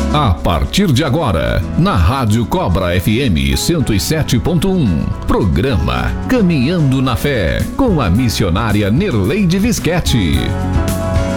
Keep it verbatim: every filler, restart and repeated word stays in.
A partir de agora, na Rádio Cobra F M cento e sete ponto um, programa Caminhando na Fé, com a missionária Nerleide Visquete.